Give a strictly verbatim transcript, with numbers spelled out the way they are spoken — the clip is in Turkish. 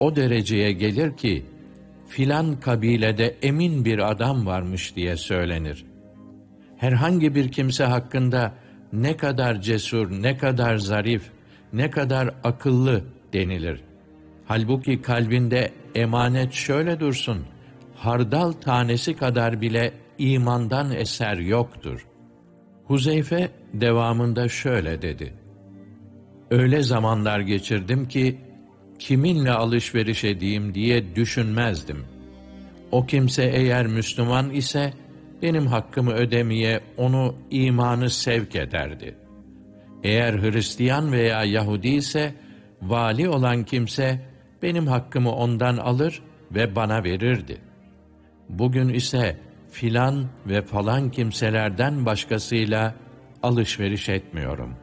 o dereceye gelir ki, filan kabilede emin bir adam varmış diye söylenir. Herhangi bir kimse hakkında ne kadar cesur, ne kadar zarif, ne kadar akıllı denilir. Halbuki kalbinde emanet şöyle dursun, hardal tanesi kadar bile imandan eser yoktur. Huzeyfe devamında şöyle dedi: öyle zamanlar geçirdim ki, kiminle alışveriş edeyim diye düşünmezdim. O kimse eğer Müslüman ise, benim hakkımı ödemeye onu imanı sevk ederdi. Eğer Hristiyan veya Yahudi ise, vali olan kimse, benim hakkımı ondan alır ve bana verirdi. Bugün ise, filan ve falan kimselerden başkasıyla alışveriş etmiyorum.